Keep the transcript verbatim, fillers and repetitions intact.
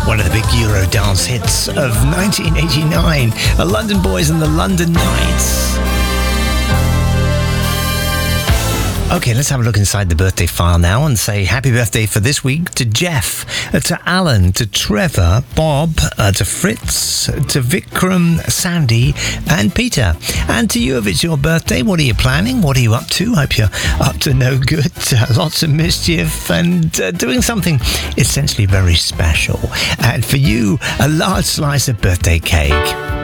One of the big Eurodance hits of nineteen eighty-nine, the London Boys and the London Knights. Okay, let's have a look inside the birthday file now and say happy birthday for this week to Jeff, uh, to Alan, to Trevor, Bob, uh, to Fritz, to Vikram, Sandy and Peter. And to you, if it's your birthday, what are you planning? What are you up to? Hope you're up to no good, uh, lots of mischief and uh, doing something essentially very special. And for you, a large slice of birthday cake.